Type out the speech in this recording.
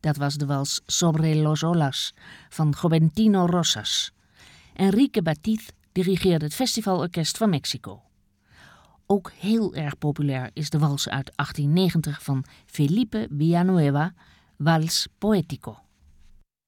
Dat was de wals Sobre los Olas van Joventino Rosas. Enrique Batiz dirigeerde het Festivalorkest van Mexico. Ook heel erg populair is de wals uit 1890 van Felipe Villanueva, Vals Poético.